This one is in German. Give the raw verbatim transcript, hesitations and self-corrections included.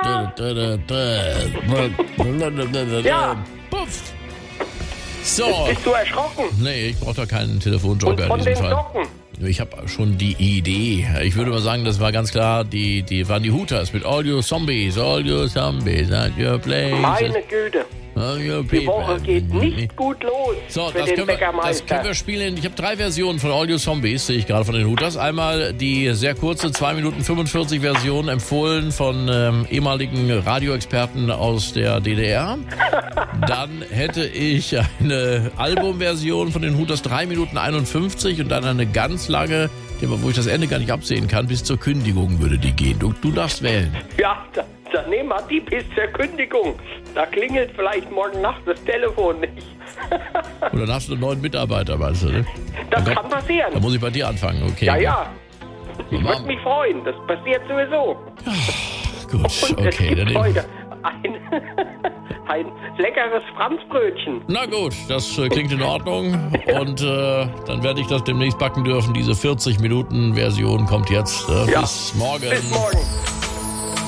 Ja. Puff. So. Bist du erschrocken? Nee, ich brauche da keinen Telefonjoker Und von in den diesem Fall. Socken? Ich habe schon die Idee. Ich würde mal sagen, das war ganz klar, die, die waren die Hooters mit All You Zombies, All You Zombies at your place. Meine Güte. Die Woche geht nicht gut los So, für das den können, wir, das Bäckermeister. können wir spielen. Ich habe drei Versionen von All You Zombies, sehe ich gerade von den Hooters. Einmal die sehr kurze zwei Minuten fünfundvierzig Version, empfohlen von ähm, ehemaligen Radioexperten aus der D D R. Dann hätte ich eine Albumversion von den Hooters drei Minuten einundfünfzig und dann eine ganz lange, wo ich das Ende gar nicht absehen kann, bis zur Kündigung würde die gehen. Du, du darfst wählen. Ja, dann nehmen wir die bis zur Kündigung. Da klingelt vielleicht morgen Nacht das Telefon nicht. Und dann hast du einen neuen Mitarbeiter, weißt du, ne? Das Dann kann passieren. Dann muss ich bei dir anfangen, okay. Ja, ja. Ich Mama. würde mich freuen. Das passiert sowieso. Gut, Und es okay. gibt Dann nehmen- heute ein, ein leckeres Franzbrötchen. Na gut, das äh, klingt in Ordnung. Und äh, dann werde ich das demnächst backen dürfen. Diese vierzig Minuten Version kommt jetzt. Äh, Ja. Bis morgen. Bis morgen.